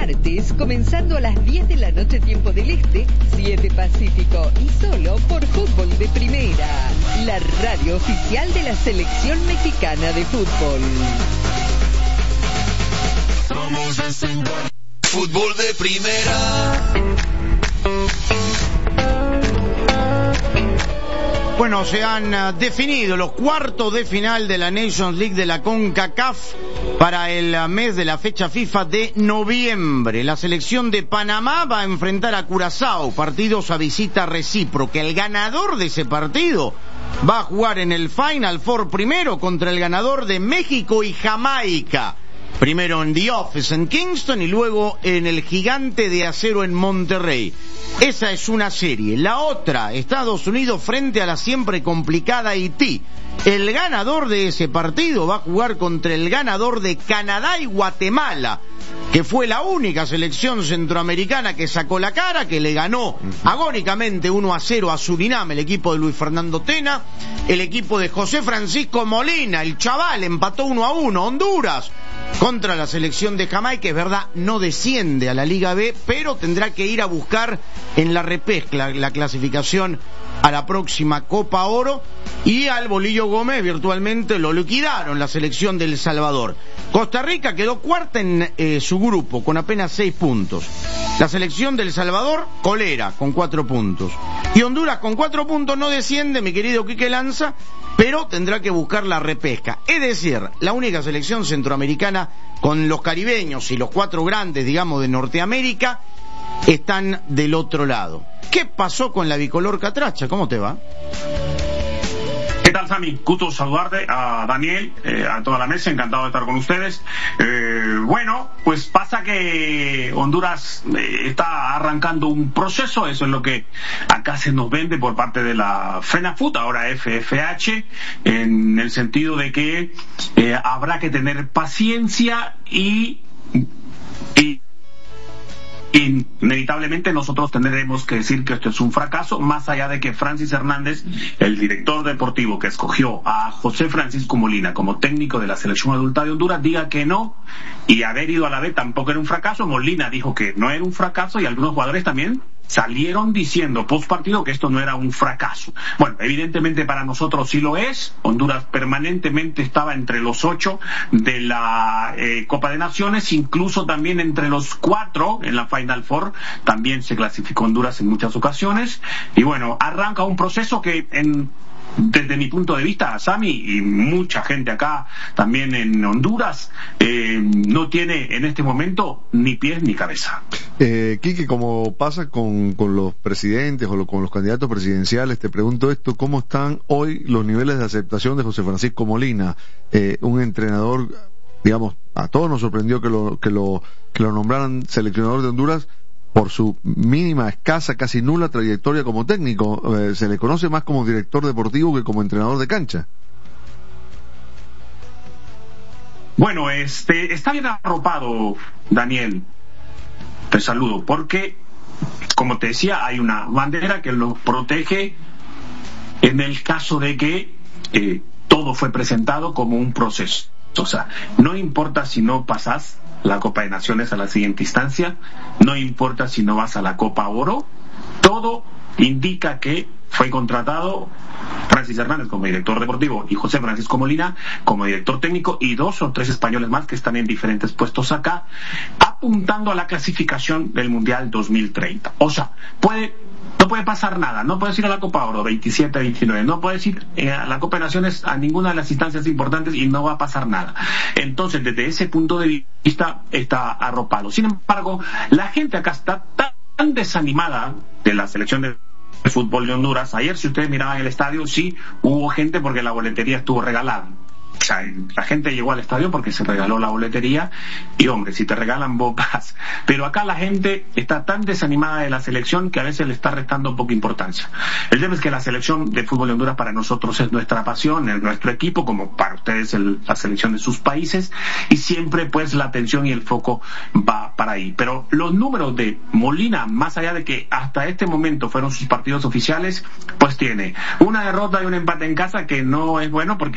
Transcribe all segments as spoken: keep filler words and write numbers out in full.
martes, comenzando a las diez de la noche tiempo del Este, siete Pacífico, y solo por Fútbol de Primera, la radio oficial de la Selección Mexicana de Fútbol. Somos el Fútbol de Primera. Bueno, se han uh, definido los cuartos de final de la Nations League de la CONCACAF para el uh, mes de la fecha FIFA de noviembre. La selección de Panamá va a enfrentar a Curazao, partidos a visita recíproca. El ganador de ese partido va a jugar en el Final Four primero contra el ganador de México y Jamaica. Primero en The Office en Kingston y luego en el Gigante de Acero en Monterrey. Esa es una serie. La otra, Estados Unidos frente a la siempre complicada Haití. El ganador de ese partido va a jugar contra el ganador de Canadá y Guatemala, que fue la única selección centroamericana que sacó la cara, que le ganó agónicamente uno a cero a Surinam, el equipo de Luis Fernando Tena. El equipo de José Francisco Molina, el chaval, empató uno a uno. Honduras contra la selección de Jamaica, es verdad, no desciende a la Liga B, pero tendrá que ir a buscar en la repesca la, la clasificación a la próxima Copa Oro. Y al Bolillo Gómez virtualmente lo liquidaron la selección de El Salvador. Costa Rica quedó cuarta en eh, su grupo con apenas seis puntos. La selección de El Salvador, colera, con cuatro puntos. Y Honduras con cuatro puntos no desciende, mi querido Quique Lanza, pero tendrá que buscar la repesca. Es decir, la única selección centroamericana con los caribeños y los cuatro grandes, digamos, de Norteamérica, están del otro lado. ¿Qué pasó con la bicolor catracha? ¿Cómo te va? ¿Qué tal, Sammy? Gusto saludarte, a Daniel, eh, a toda la mesa, encantado de estar con ustedes. Eh, bueno, pues pasa que Honduras eh, está arrancando un proceso, eso es lo que acá se nos vende por parte de la FENAFUT, ahora F F H, en el sentido de que eh, habrá que tener paciencia y... y inevitablemente nosotros tendremos que decir que esto es un fracaso, más allá de que Francis Hernández, el director deportivo que escogió a José Francisco Molina como técnico de la selección adulta de Honduras, diga que no, y haber ido a la B tampoco era un fracaso. Molina dijo que no era un fracaso y algunos jugadores también salieron diciendo post partido que esto no era un fracaso. Bueno, evidentemente para nosotros sí lo es. Honduras permanentemente estaba entre los ocho de la eh, Copa de Naciones, incluso también entre los cuatro en la Final Four. También se clasificó Honduras en muchas ocasiones. Y bueno, arranca un proceso que en desde mi punto de vista, Sammy, y mucha gente acá también en Honduras, eh, no tiene en este momento ni pies ni cabeza. Eh, Quique, como pasa con, con los presidentes o lo, con los candidatos presidenciales, te pregunto esto: ¿cómo están hoy los niveles de aceptación de José Francisco Molina? Eh, un entrenador, digamos, a todos nos sorprendió que lo, que lo, que lo nombraran seleccionador de Honduras por su mínima, escasa, casi nula trayectoria como técnico. Eh, se le conoce más como director deportivo que como entrenador de cancha. Bueno, este está bien arropado, Daniel. Te saludo, porque, como te decía, hay una bandera que lo protege en el caso de que eh, todo fue presentado como un proceso. O sea, no importa si no pasas la Copa de Naciones a la siguiente instancia, no importa si no vas a la Copa Oro, todo indica que fue contratado Francis Hernández como director deportivo y José Francisco Molina como director técnico, y dos o tres españoles más que están en diferentes puestos acá, apuntando a la clasificación del Mundial dos mil treinta. O sea, puede no puede pasar nada, no puedes ir a la Copa Oro veintisiete veintinueve, no puedes ir eh, a la Copa de Naciones a ninguna de las instancias importantes y no va a pasar nada. Entonces, desde ese punto de vista está arropado. Sin embargo, la gente acá está tan desanimada de la selección de fútbol de Honduras. Ayer, si ustedes miraban el estadio, sí hubo gente porque la boletería estuvo regalada. O sea, la gente llegó al estadio porque se regaló la boletería, y hombre, si te regalan bocas. Pero acá la gente está tan desanimada de la selección que a veces le está restando poca importancia. El tema es que la selección de fútbol de Honduras para nosotros es nuestra pasión, es nuestro equipo, como para ustedes el, la selección de sus países, y siempre pues la atención y el foco va para ahí. Pero los números de Molina, más allá de que hasta este momento fueron sus partidos oficiales, pues tiene una derrota y un empate en casa, que no es bueno porque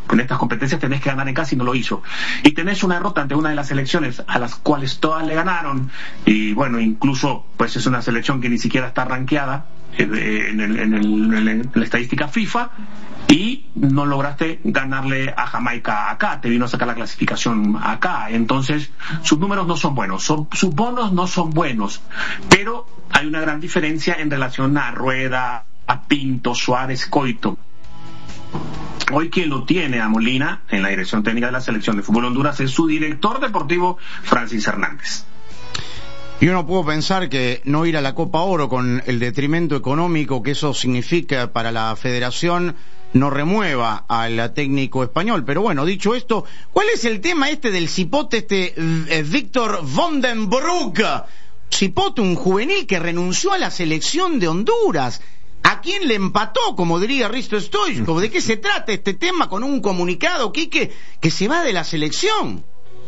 en estas competencias tenés que ganar en casa y no lo hizo. Y tenés una derrota ante una de las selecciones a las cuales todas le ganaron, y bueno, incluso pues es una selección que ni siquiera está rankeada en, el, en, el, en la estadística FIFA, y no lograste ganarle a Jamaica acá, te vino a sacar la clasificación acá. Entonces sus números no son buenos, son, sus bonos no son buenos, pero hay una gran diferencia en relación a Rueda, a Pinto, Suárez, Coito. Hoy quien lo tiene a Molina en la dirección técnica de la selección de fútbol Honduras es su director deportivo, Francis Hernández. Yo no puedo pensar que no ir a la Copa Oro con el detrimento económico que eso significa para la federación no remueva al técnico español. Pero bueno, dicho esto, ¿cuál es el tema este del cipote, este eh, Víctor Van den Broek? Cipote, un juvenil que renunció a la selección de Honduras. ¿A quién le empató, como diría Risto Stoichkov? ¿De qué se trata este tema con un comunicado, Quique, que se va de la selección?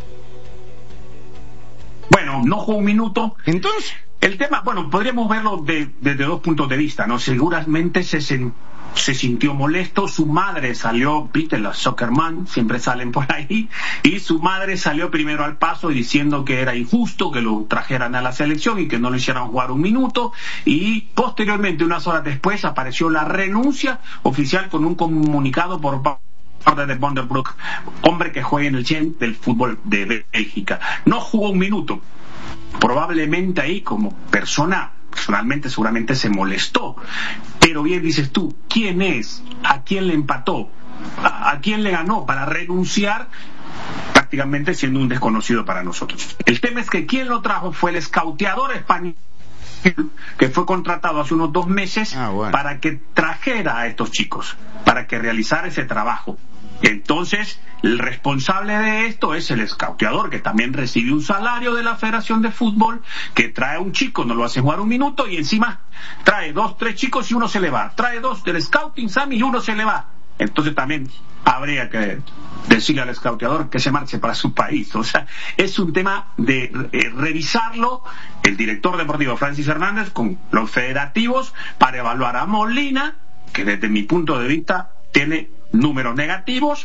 Bueno, no jugó un minuto. Entonces, el tema, bueno, podríamos verlo de, desde dos puntos de vista, ¿no? Seguramente se, se, se sintió molesto, su madre salió, viste, los soccerman siempre salen por ahí, y su madre salió primero al paso diciendo que era injusto que lo trajeran a la selección y que no lo hicieran jugar un minuto, y posteriormente, unas horas después, apareció la renuncia oficial con un comunicado por parte de Van den Broek, hombre que juega en el Gent del fútbol de Bélgica. No jugó un minuto. Probablemente ahí, como persona, personalmente seguramente se molestó. Pero bien dices tú, ¿quién es? ¿A quién le empató? ¿A, a quién le ganó para renunciar? Prácticamente siendo un desconocido para nosotros. El tema es que quien lo trajo fue el escauteador español, que fue contratado hace unos dos meses ah, bueno. para que trajera a estos chicos, para que realizara ese trabajo. Entonces, el responsable de esto es el escauteador, que también recibe un salario de la Federación de Fútbol, que trae a un chico, no lo hace jugar un minuto, y encima trae dos, tres chicos y uno se le va. Trae dos del scouting, Sammy, y uno se le va. Entonces también habría que decirle al escauteador que se marche para su país. O sea, es un tema de eh, revisarlo el director deportivo Francis Hernández con los federativos para evaluar a Molina, que desde mi punto de vista tiene números negativos,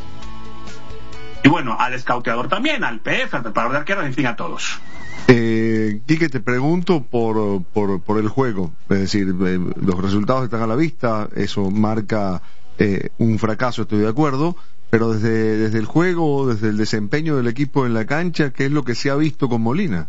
y bueno, al escauteador también, al P F, al preparador de arqueros, en fin, a todos. Eh, Quique, te pregunto por, por, por el juego, es decir, eh, los resultados están a la vista, eso marca eh, un fracaso, estoy de acuerdo, pero desde, desde el juego, desde el desempeño del equipo en la cancha, ¿qué es lo que se ha visto con Molina?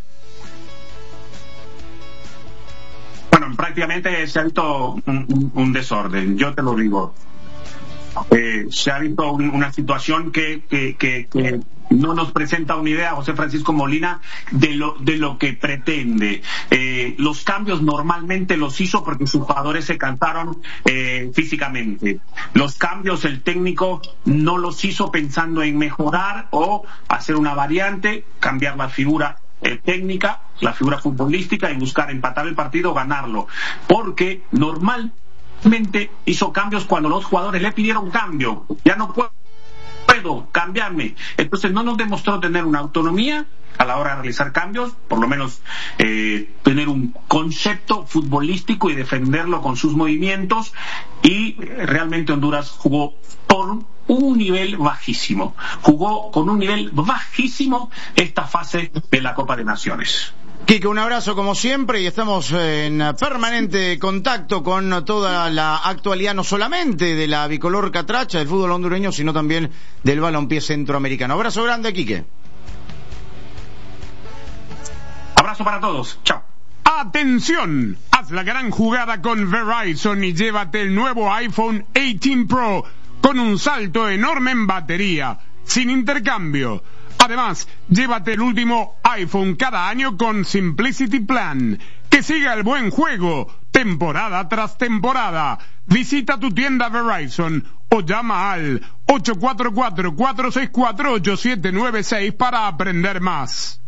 Bueno, prácticamente se ha visto un, un, un desorden, yo te lo digo. Eh, se ha visto un, una situación que, que, que, que no nos presenta una idea, José Francisco Molina, de lo, de lo que pretende. Eh, los cambios normalmente los hizo porque sus jugadores se cansaron eh, físicamente. Los cambios el técnico no los hizo pensando en mejorar o hacer una variante, cambiar la figura eh, técnica, la figura futbolística y buscar empatar el partido o ganarlo. Porque normalmente hizo cambios cuando los jugadores le pidieron cambio. Ya no puedo, puedo cambiarme. Entonces no nos demostró tener una autonomía a la hora de realizar cambios, por lo menos eh, tener un concepto futbolístico y defenderlo con sus movimientos, y realmente Honduras jugó por un nivel bajísimo. Jugó con un nivel bajísimo esta fase de la Copa de Naciones. Quique, un abrazo como siempre, y estamos en permanente contacto con toda la actualidad, no solamente de la bicolor catracha del fútbol hondureño, sino también del balompié centroamericano. Abrazo grande, Quique. Abrazo para todos. Chao. ¡Atención! Haz la gran jugada con Verizon y llévate el nuevo iPhone dieciocho Pro con un salto enorme en batería, sin intercambio. Además, llévate el último iPhone cada año con Simplicity Plan. Que siga el buen juego, temporada tras temporada. Visita tu tienda Verizon o llama al ocho cuatro cuatro, cuatro seis cuatro, ocho siete nueve seis para aprender más.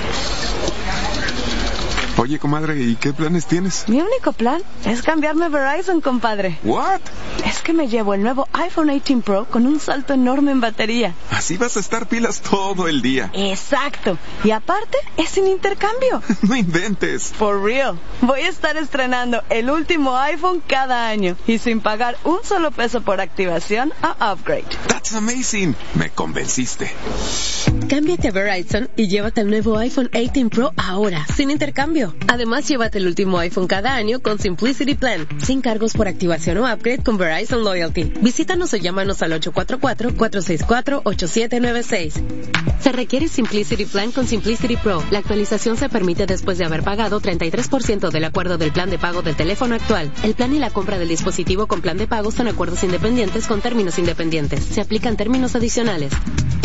Oye, comadre, ¿y qué planes tienes? Mi único plan es cambiarme a Verizon, compadre. ¿What? Es que me llevo el nuevo iPhone dieciocho Pro con un salto enorme en batería. Así vas a estar pilas todo el día. Exacto. Y aparte, es sin intercambio. No inventes. For real. Voy a estar estrenando el último iPhone cada año y sin pagar un solo peso por activación a upgrade. That's amazing. Me convenciste. Cámbiate a Verizon y llévate el nuevo iPhone dieciocho Pro ahora, sin intercambio. Además, llévate el último iPhone cada año con Simplicity Plan, sin cargos por activación o upgrade con Verizon Loyalty. Visítanos o llámanos al ocho cuatro cuatro, cuatro seis cuatro, ocho siete nueve seis. Se requiere Simplicity Plan con Simplicity Pro. La actualización se permite después de haber pagado treinta y tres por ciento del acuerdo del plan de pago del teléfono actual. El plan y la compra del dispositivo con plan de pago son acuerdos independientes con términos independientes. Se aplican términos adicionales.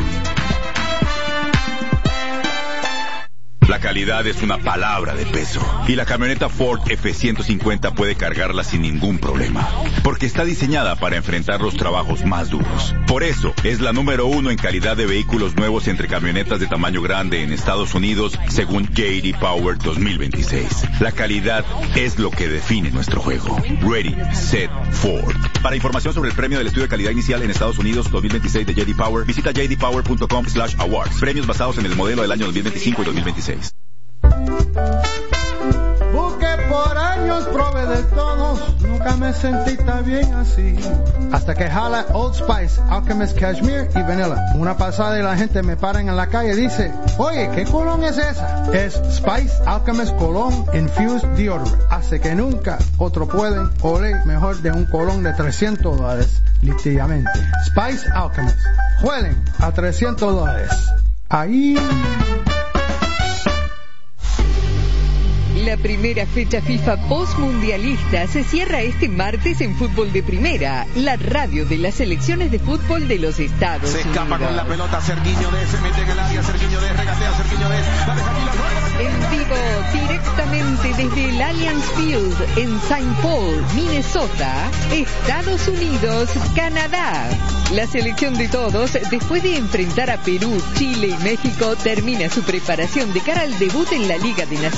La calidad es una palabra de peso y la camioneta Ford F ciento cincuenta puede cargarla sin ningún problema, porque está diseñada para enfrentar los trabajos más duros. Por eso es la número uno en calidad de vehículos nuevos entre camionetas de tamaño grande en Estados Unidos, según J D Power dos mil veintiséis. La calidad es lo que define nuestro juego. Ready, Set, Ford. Para información sobre el premio del estudio de calidad inicial en Estados Unidos dos mil veintiséis de J D Power, visita j d power punto com slash awards. Premios basados en el modelo del año dos mil veinticinco y dos mil veintiséis. Busqué por años, probé de todos, nunca me sentí tan bien así. Hasta que jala Old Spice, Alchemist Cashmere y Vanilla. Una pasada y la gente me paran en la calle y dice, oye, ¿qué colón es esa? Es Spice Alchemist Cologne Infused Deodorant. Hace que nunca otro pueden oler mejor de un colón de trescientos dólares, literalmente. Spice Alchemist. Huelen a trescientos dólares. Ahí... La primera fecha FIFA postmundialista se cierra este martes en Fútbol de Primera, la radio de las selecciones de fútbol de los Estados se Unidos. Se escapa con la pelota, Serguiño de se mete en el área, Serguiño de regatea, Serguiño de la deja aquí, la en vivo, directamente desde el Allianz Field en Saint Paul, Minnesota, Estados Unidos, Canadá. La selección de todos, después de enfrentar a Perú, Chile y México, termina su preparación de cara al debut en la Liga de Naciones.